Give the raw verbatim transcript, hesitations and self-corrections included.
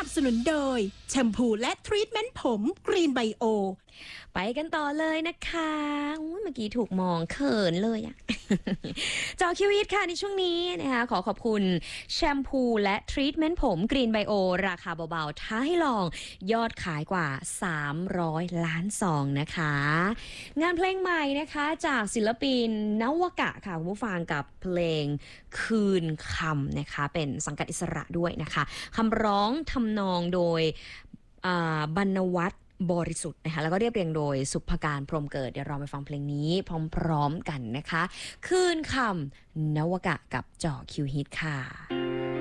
บสนุนโดยแชมพูและทรีทเมนต์ผมกรีนไบโอไปกันต่อเลยนะคะเมื่อกี้ถูกมองเขินเลยอะ จอคิวฮิตค่ะในช่วงนี้นะคะขอขอบคุณแชมพูและทรีทเมนต์ผมกรีนไบโอราคาเบาๆท้าให้ลองยอดขายกว่าสามร้อยล้านซองนะคะงานเพลงใหม่นะคะจากศิลปินนวกะค่ะคุณผู้ฟังกับเพลงคืนคำนะคะเป็นสังกัดอิสระด้วยนะคะคำร้องทำนองโดยบรรณวัฒน์บริสุทธิ์นะคะแล้วก็เรียบเรียงโดยสุภการพรหมเกิดเดี๋ยวเราไปฟังเพลงนี้พร้อมๆกันนะคะคืนคำนวกะกับจ่อคิวฮิตค่ะ